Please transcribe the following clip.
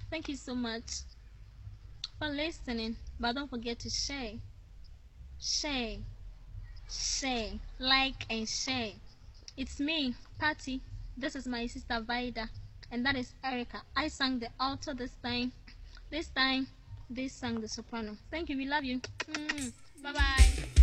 Thank you so much for listening. But don't forget to share, like and share. It's me, Patty. This is my sister Vida, and that is Erica. I sang the alto this time. This time, they sang the soprano. Thank you. We love you. Bye bye.